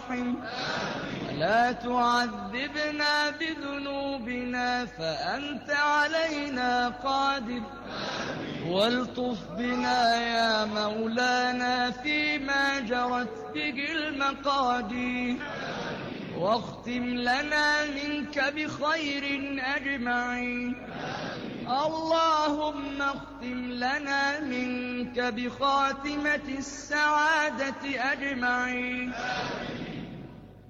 راحم. لا تعذبنا بذنوبنا فأنت علينا قادر. والطف بنا يا مولانا فيما جرت به المقادير. واختم لنا منك بخير أجمعين. اللهم اختم لنا منك بخاتمة السعادة أجمعين.